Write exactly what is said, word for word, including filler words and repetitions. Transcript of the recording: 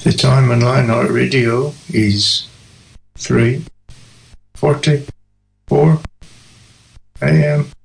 The time on Lionheart Radio is three forty-four a m